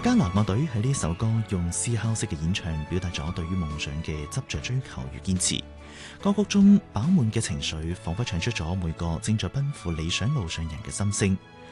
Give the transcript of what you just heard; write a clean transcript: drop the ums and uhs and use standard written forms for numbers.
加拿樂隊喺呢首歌用思考式嘅演唱，表達咗對於夢想嘅執着追求與堅持。歌曲中飽滿嘅情緒，仿佛唱出咗每個正在奔赴理想路上人嘅心聲。